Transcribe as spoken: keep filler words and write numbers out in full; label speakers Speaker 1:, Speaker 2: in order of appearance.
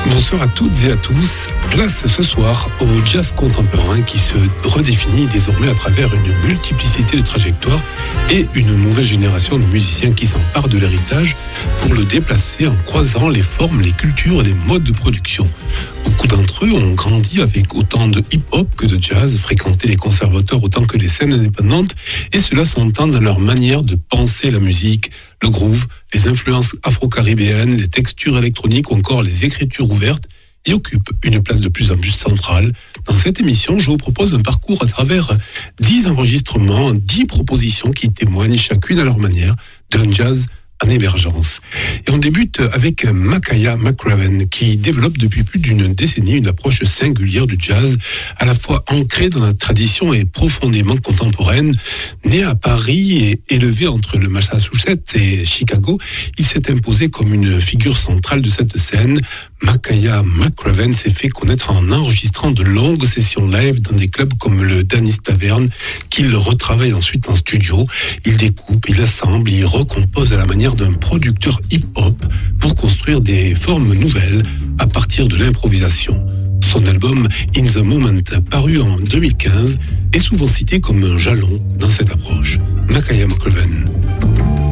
Speaker 1: Bonsoir à toutes et à tous. Place ce soir au jazz contemporain qui se redéfinit désormais à travers une multiplicité de trajectoires et une nouvelle génération de musiciens qui s'emparent de l'héritage pour le déplacer en croisant les formes, les cultures et les modes de production. Beaucoup d'entre eux ont grandi avec autant de hip-hop que de jazz, fréquenté les conservateurs autant que les scènes indépendantes, et cela s'entend dans leur manière de penser la musique, le groove, les influences afro-caribéennes, les textures électroniques ou encore les écritures ouvertes, et occupent une place de plus en plus centrale. Dans cette émission, je vous propose un parcours à travers dix enregistrements, dix propositions qui témoignent chacune à leur manière d'un jazz en émergence. Et on débute avec Makaya McCraven qui développe depuis plus d'une décennie une approche singulière du jazz, à la fois ancrée dans la tradition et profondément contemporaine. Né à Paris et élevé entre le Massachusetts et Chicago, il s'est imposé comme une figure centrale de cette scène. Makaya McCraven s'est fait connaître en enregistrant de longues sessions live dans des clubs comme le Danny's Tavern, qu'il retravaille ensuite en studio. Il découpe, il assemble, il recompose à la manière d'un producteur hip-hop pour construire des formes nouvelles à partir de l'improvisation. Son album In the Moment, paru en deux mille quinze, est souvent cité comme un jalon dans cette approche. Makaya McCraven.